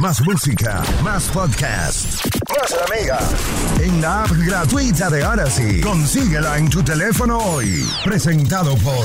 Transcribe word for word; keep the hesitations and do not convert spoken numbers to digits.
Más música, más podcast, más la Mega. En la app gratuita de Odyssey. Consíguela en tu teléfono hoy. Presentado por